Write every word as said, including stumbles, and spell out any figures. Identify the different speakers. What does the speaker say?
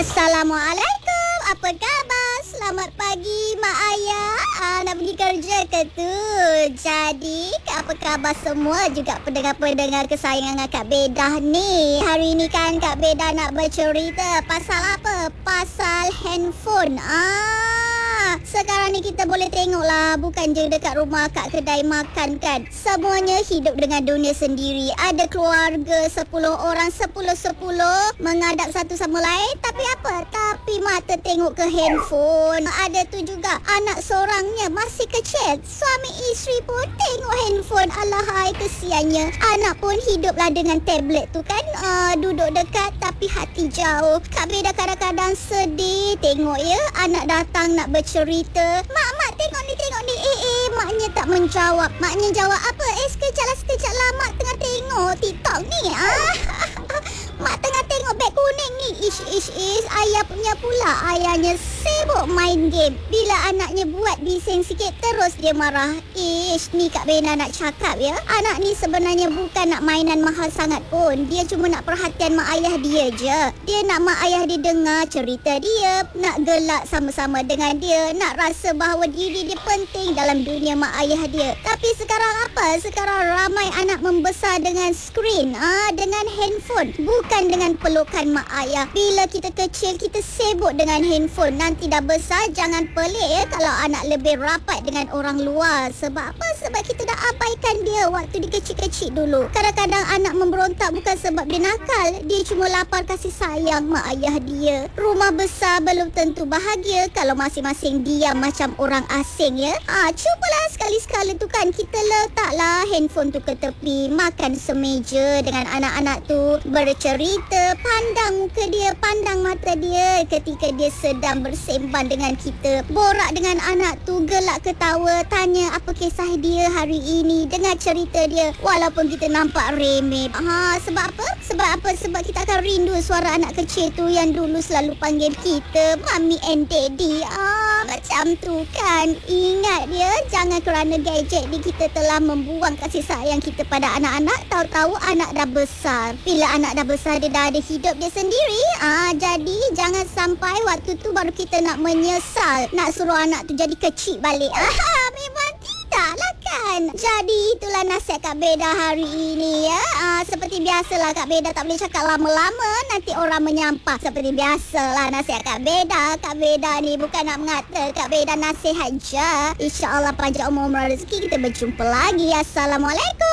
Speaker 1: Assalamualaikum. Apa khabar? Selamat pagi Mak Ayah. Ah, nak pergi kerja ke tu? Jadi, apa khabar semua juga pendengar-pendengar kesayangan Kak Bedah ni? Hari ni kan Kak Bedah nak bercerita pasal apa? Pasal handphone. Ah, sekarang ni kita boleh tengok lah, bukan je dekat rumah kat kedai makan kan. Semuanya hidup dengan dunia sendiri. Ada keluarga sepuluh orang, sepuluh-sepuluh menghadap satu sama lain. Tapi apa? Tapi mata tengok ke handphone. Ada tu juga anak seorangnya masih kecil. Suami isteri pun tengok handphone. Alahai, kesiannya. Anak pun hiduplah dengan tablet tu kan. Uh, duduk dekat tapi hati jauh. Kak Bedah kadang-kadang sedih tengok ya. Anak datang nak bercerita. Mak, mak tengok ni, tengok ni. Eh, eh, maknya tak menjawab. Maknya jawab apa? Eh, sekejap lah, sekejap lah. Mak tengah tengok TikTok ni. Ah. Mak tengah tengok beg kuning ni. Ish, ish, ish. Ayah punya pula. Ayahnya sibuk main game. Bila anaknya buat bising sikit, terus dia marah. Ish, ni Kak Bedah nak cakap ya. Anak ni sebenarnya bukan nak mainan mahal sangat pun. Dia cuma nak perhatian mak ayah dia je. Dia nak mak ayah dia dengar cerita dia. Nak gelak sama-sama dengan dia. Nak rasa bahawa diri dia penting dalam dunia mak ayah dia. Tapi sekarang apa? Sekarang ramai anak membesar dengan skrin. Ah, dengan handphone. Bukan dengan pelukan mak ayah. Bila kita kecil, kita sibuk dengan handphone. Nanti dah besar, jangan pelik ya kalau anak lebih rapat dengan orang luar. Sebab apa? Sebab kita dah abaikan dia waktu dia kecil-kecil dulu. Kadang-kadang anak memberontak bukan sebab dia nakal. Dia cuma lapar kasih sayang mak ayah dia. Rumah besar belum tentu bahagia kalau masing-masing diam macam orang asing ya. Ah, cubalah sekali-sekala tu kan kita letaklah handphone tu ke tepi. Makan semeja dengan anak-anak tu. Bercerita, pandang muka dia, pandang mata dia ketika dia sedang bersembang dengan kita. Borak dengan anak tu, gelak ketawa, tanya apa kisah dia hari ini, dengar cerita dia walaupun kita nampak remeh. Ha, sebab apa? Sebab apa? Sebab kita akan rindu suara anak kecil tu yang dulu selalu panggil kita Mami and Daddy. Ah, macam tu kan. Ingat dia, jangan kerana gadget ni kita telah membuang kasih sayang kita pada anak-anak. Tahu-tahu anak dah besar. Bila anak dah besar, dia dah ada hidup dia sendiri. Ah, jadi jangan sampai waktu tu baru kita nak menyesal, nak suruh anak tu jadi kecil balik. Ah, memang tidaklah kan. Jadi itulah nasihat Kak Bedah hari ini ya. Ah, seperti biasalah Kak Bedah tak boleh cakap lama-lama, nanti orang menyampah. Seperti biasalah nasihat Kak Bedah. Kak Bedah ni bukan nak mengata, Kak Bedah nasihat je. InsyaAllah panjang umur rezeki, kita berjumpa lagi. Assalamualaikum.